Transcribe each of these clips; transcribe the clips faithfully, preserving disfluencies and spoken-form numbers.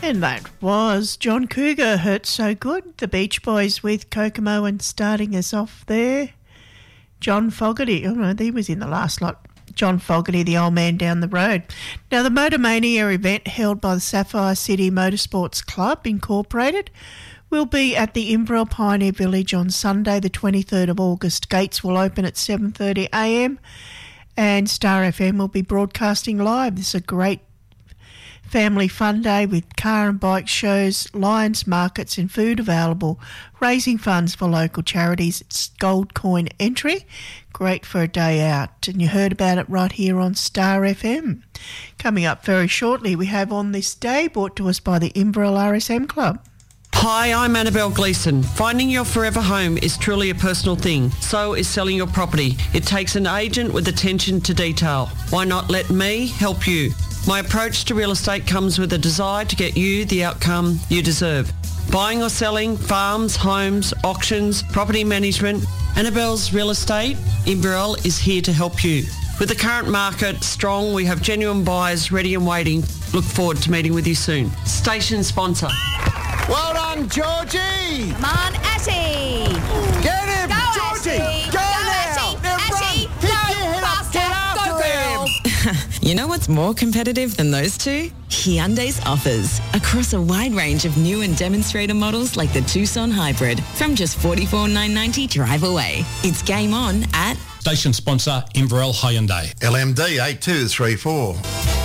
And that was John Cougar, Hurt So Good. The Beach Boys with Kokomo and starting us off there. John Fogerty, oh no, he was in the last lot. John Fogerty, the old man down the road. Now, the Motormania event held by the Sapphire City Motorsports Club Incorporated will be at the Inverell Pioneer Village on Sunday, the twenty-third of August. Gates will open at seven thirty a m and Star F M will be broadcasting live. This is a great family fun day with car and bike shows, lions, markets and food available, raising funds for local charities. It's gold coin entry, great for a day out. And you heard about it right here on Star F M. Coming up very shortly, we have On This Day, brought to us by the Inverell R S M Club. Hi, I'm Annabelle Gleeson. Finding your forever home is truly a personal thing. So is selling your property. It takes an agent with attention to detail. Why not let me help you? My approach to real estate comes with a desire to get you the outcome you deserve. Buying or selling, farms, homes, auctions, property management. Annabelle's Real Estate, Inverell, is here to help you. With the current market strong, we have genuine buyers ready and waiting. Look forward to meeting with you soon. Station sponsor. Well done, Georgie! Come on, Ashy! Get him! Go, Georgie! Ashy! Go, Go, now! Ashy! Now Ashy! run! Go, Kick your head up! faster! Get after Go, girl! him! You know what's more competitive than those two? Hyundai's offers. Across a wide range of new and demonstrator models like the Tucson Hybrid from just forty-four thousand nine hundred ninety drive away. It's game on at... Station sponsor, Inverell Hyundai. L M D eight two three four.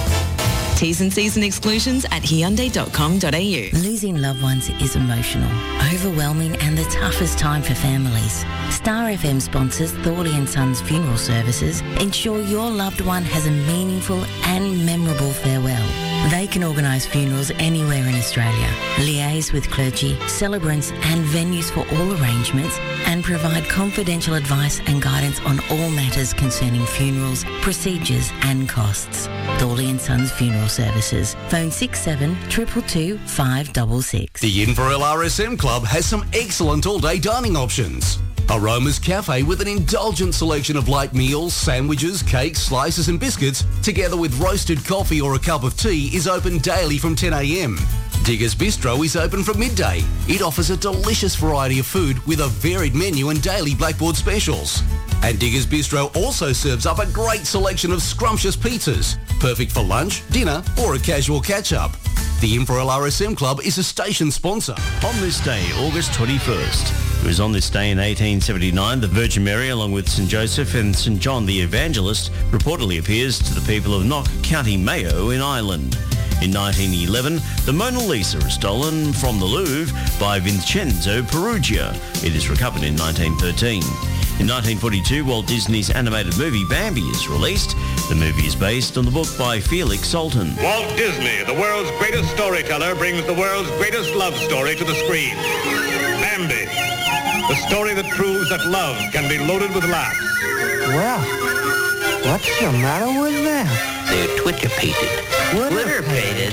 T's and C's and exclusions at hyundai dot com dot a u. Losing loved ones is emotional, overwhelming and the toughest time for families. Star F M sponsors Thorley and Sons Funeral Services ensure your loved one has a meaningful and memorable farewell. They can organise funerals anywhere in Australia, liaise with clergy, celebrants and venues for all arrangements, and provide confidential advice and guidance on all matters concerning funerals, procedures and costs. Thorley and Sons Funeral Services. Phone six seven two two two five six six. The Inverell R S M Club has some excellent all-day dining options. Aroma's Cafe with an indulgent selection of light meals, sandwiches, cakes, slices and biscuits, together with roasted coffee or a cup of tea, is open daily from ten a m. Diggers Bistro is open from midday. It offers a delicious variety of food with a varied menu and daily Blackboard specials. And Diggers Bistro also serves up a great selection of scrumptious pizzas, perfect for lunch, dinner or a casual catch-up. The Inverell R S M Club is a station sponsor. On this day, August twenty-first, it was on this day in eighteen seventy-nine, the Virgin Mary, along with Saint Joseph and Saint John the Evangelist, reportedly appears to the people of Knock, County Mayo in Ireland. In nineteen eleven, the Mona Lisa is stolen from the Louvre by Vincenzo Peruggia. It is recovered in nineteen thirteen. In nineteen forty-two, Walt Disney's animated movie Bambi is released. The movie is based on the book by Felix Salten. Walt Disney, the world's greatest storyteller, brings the world's greatest love story to the screen. Bambi, the story that proves that love can be loaded with laughs. Well, what's the matter with them? They're Twitcher-pated. Twitter-pated?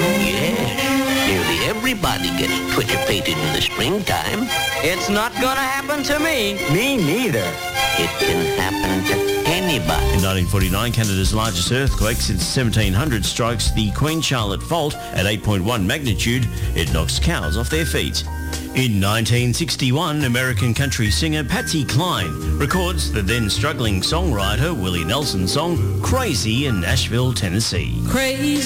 Yes. Nearly everybody gets Twitcher-pated in the springtime. It's not gonna happen to me. Me neither. It can happen to anybody. In nineteen forty-nine, Canada's largest earthquake since seventeen hundred strikes the Queen Charlotte Fault at eight point one magnitude. It knocks cows off their feet. In nineteen sixty-one, American country singer Patsy Cline records the then struggling songwriter Willie Nelson's song Crazy in Nashville, Tennessee. Crazy.